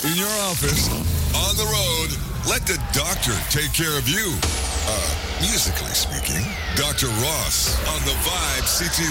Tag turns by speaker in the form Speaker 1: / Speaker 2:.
Speaker 1: In your office, on the road, let the doctor take care of you. Musically speaking, Dr. Ross on the Vibe CT